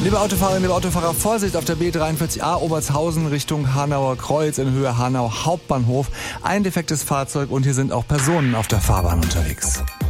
Liebe Autofahrerinnen, liebe Autofahrer, Vorsicht auf der B43a Obertshausen Richtung Hanauer Kreuz in Höhe Hanau Hauptbahnhof. Ein defektes Fahrzeug und hier sind auch Personen auf der Fahrbahn unterwegs.